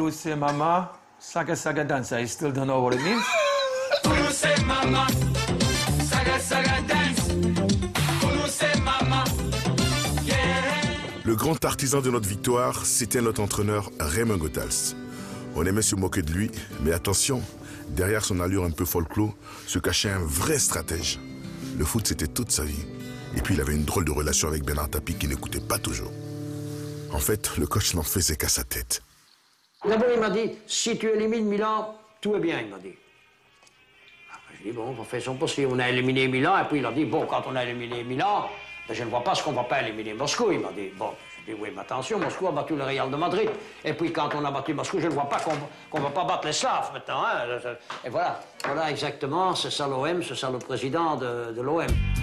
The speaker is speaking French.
Toulouse mama, saga saga dance. I still don't know what it means. Toulouse mama, saga saga dance. Toulouse mama, yeah. Le grand artisan de notre victoire, c'était notre entraîneur Raymond Goethals. On aimait se moquer de lui, mais attention, derrière son allure un peu folklore, se cachait un vrai stratège. Le foot, c'était toute sa vie. Et puis, il avait une drôle de relation avec Bernard Tapie qui n'écoutait pas toujours. En fait, le coach n'en faisait qu'à sa tête. D'abord, il m'a dit, si tu élimines Milan, tout est bien, il m'a dit. Après, je dis, bon, on va faire son possible. On a éliminé Milan, et puis il a dit, bon, quand on a éliminé Milan, ben, je ne vois pas ce qu'on ne va pas éliminer Moscou, il m'a dit. Bon, je dis, oui, mais attention, Moscou a battu le Real de Madrid. Et puis, quand on a battu Moscou, je ne vois pas qu'on ne va pas battre les Slaves, maintenant. Hein. Et voilà, voilà exactement, c'est ça l'OM, c'est ça le président de l'OM.